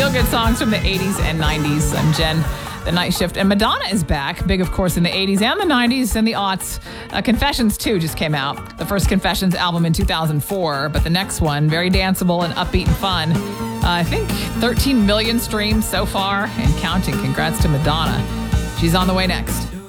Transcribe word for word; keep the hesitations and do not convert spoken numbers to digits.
feel-good songs from the eighties and nineties. I'm Jen, the Night Shift. And Madonna is back. Big, of course, in the eighties and the nineties and the aughts. Uh, Confessions two just came out. The first Confessions album in two thousand four. But the next one, very danceable and upbeat and fun. Uh, I think thirteen million streams so far and counting. Congrats to Madonna. She's on the way next.